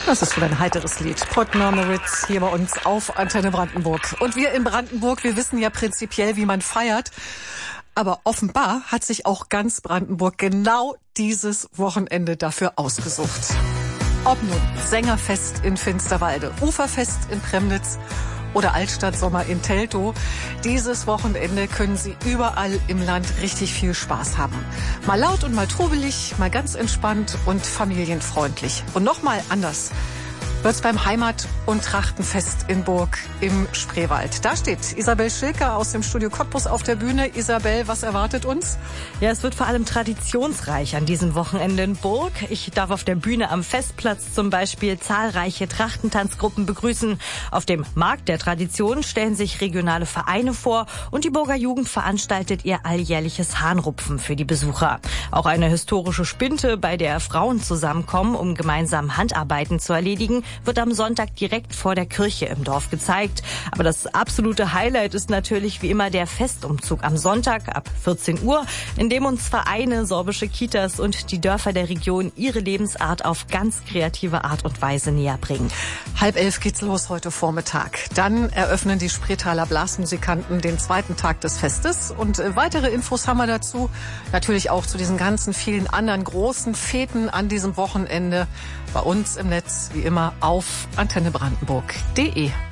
Das ist wieder ein heiteres Lied. Put Me on the Ritz hier bei uns auf Antenne Brandenburg. Und wir in Brandenburg, wir wissen ja prinzipiell, wie man feiert. Aber offenbar hat sich auch ganz Brandenburg genau dieses Wochenende dafür ausgesucht. Ob nun Sängerfest in Finsterwalde, Uferfest in Premnitz oder Altstadtsommer in Teltow. Dieses Wochenende können Sie überall im Land richtig viel Spaß haben. Mal laut und mal trubelig, mal ganz entspannt und familienfreundlich. Und noch mal anders wird's beim Heimat- und Trachtenfest in Burg im Spreewald. Da steht Isabel Schilker aus dem Studio Cottbus auf der Bühne. Isabel, was erwartet uns? Ja, es wird vor allem traditionsreich an diesem Wochenende in Burg. Ich darf auf der Bühne am Festplatz zum Beispiel zahlreiche Trachtentanzgruppen begrüßen. Auf dem Markt der Tradition stellen sich regionale Vereine vor und die Burger Jugend veranstaltet ihr alljährliches Hahnrupfen für die Besucher. Auch eine historische Spinte, bei der Frauen zusammenkommen, um gemeinsam Handarbeiten zu erledigen, wird am Sonntag direkt vor der Kirche im Dorf gezeigt. Aber das absolute Highlight ist natürlich wie immer der Festumzug am Sonntag ab 14 Uhr, in dem uns Vereine, sorbische Kitas und die Dörfer der Region ihre Lebensart auf ganz kreative Art und Weise näher bringen. 10:30 geht's los heute Vormittag. Dann eröffnen die Spreetaler Blasmusikanten den zweiten Tag des Festes. Und weitere Infos haben wir dazu. Natürlich auch zu diesen ganzen vielen anderen großen Feten an diesem Wochenende bei uns im Netz, wie immer, auf antennebrandenburg.de.